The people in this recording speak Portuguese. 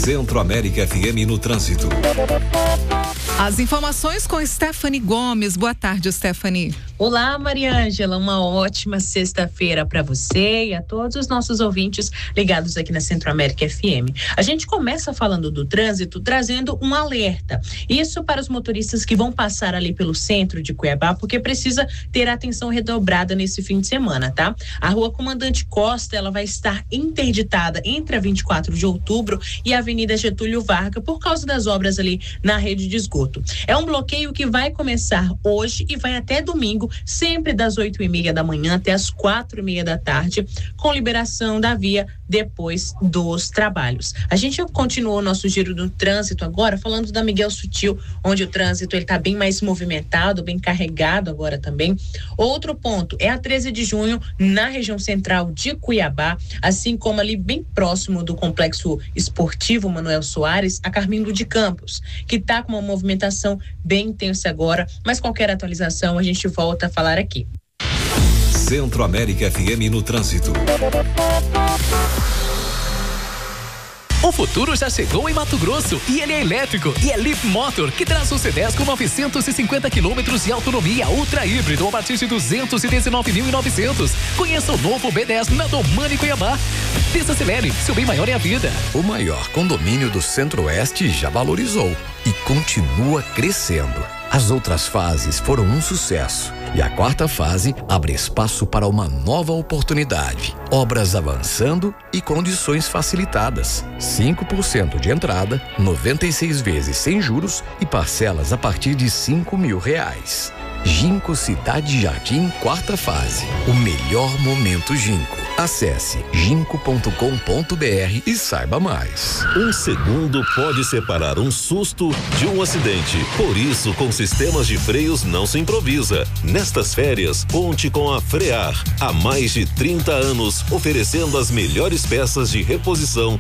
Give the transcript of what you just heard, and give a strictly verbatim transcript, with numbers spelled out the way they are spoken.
Centro-América F M no trânsito. As informações com Stephanie Gomes. Boa tarde, Stephanie. Olá, Maria Ângela, uma ótima sexta-feira para você e a todos os nossos ouvintes ligados aqui na Centro-América F M. A gente começa falando do trânsito, trazendo um alerta. Isso para os motoristas que vão passar ali pelo centro de Cuiabá, porque precisa ter atenção redobrada nesse fim de semana, tá? A Rua Comandante Costa, ela vai estar interditada entre a vinte e quatro de outubro e a Avenida Getúlio Vargas por causa das obras ali na rede de esgoto. É um bloqueio que vai começar hoje e vai até domingo, sempre das oito e meia da manhã até as quatro e meia da tarde, com liberação da via depois dos trabalhos. A gente continuou o nosso giro do trânsito agora, falando da Miguel Sutil, onde o trânsito ele tá bem mais movimentado, bem carregado agora também. Outro ponto é a treze de junho, na região central de Cuiabá, assim como ali bem próximo do Complexo Esportivo Manuel Soares, a Carmindo de Campos, que tá com uma movimentação bem intensa agora, mas qualquer atualização a gente volta a falar aqui. Centro-América F M no trânsito. O futuro já chegou em Mato Grosso e ele é elétrico e é Leaf Motor, que traz um C dez com novecentos e cinquenta quilômetros de autonomia ultra híbrido a partir de duzentos e dezenove mil e novecentos. Conheça o novo B dez na Domani Cuiabá. Desacelere, seu bem maior é a vida. O maior condomínio do Centro-Oeste já valorizou e continua crescendo. As outras fases foram um sucesso e a quarta fase abre espaço para uma nova oportunidade. Obras avançando e condições facilitadas. cinco por cento de entrada, noventa e seis vezes sem juros e parcelas a partir de cinco mil reais. Ginco Cidade Jardim, quarta fase. O melhor momento Ginco. Acesse ginco ponto com ponto br e saiba mais. Um segundo pode separar um susto de um acidente. Por isso, com sistemas de freios não se improvisa. Nestas férias, conte com a Frear. Há mais de trinta anos, oferecendo as melhores peças de reposição